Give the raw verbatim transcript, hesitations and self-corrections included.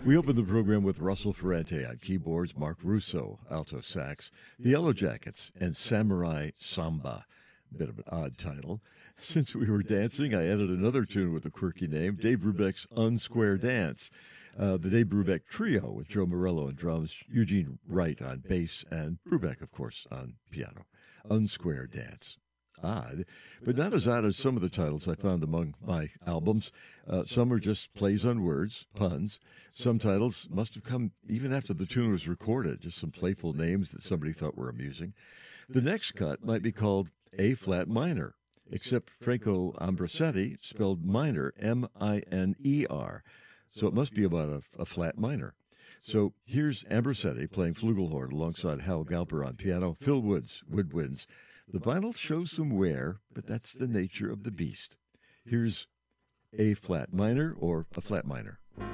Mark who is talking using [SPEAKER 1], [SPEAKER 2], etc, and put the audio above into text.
[SPEAKER 1] We opened the program with Russell Ferrante on keyboards, Mark Russo, alto sax, the Yellow Jackets, and Samurai Samba. Bit of an odd title. Since we were dancing, I added another tune with a quirky name, Dave Brubeck's Unsquare Dance. Uh, the Dave Brubeck Trio with Joe Morello on drums, Eugene Wright on bass, and Brubeck, of course, on piano. Unsquare Dance. Odd, but not as odd as some of the titles I found among my albums. Uh, some are just plays on words, puns. Some titles must have come even after the tune was recorded, just some playful names that somebody thought were amusing. The next cut might be called A-flat minor, except Franco Ambrosetti spelled minor, M I N E R. So it must be about a, a flat minor. So here's Ambrosetti playing flugelhorn alongside Hal Galper on piano, Phil Woods, woodwinds. The vinyl shows some wear, but that's the nature of the beast. Here's A flat minor or a flat minor.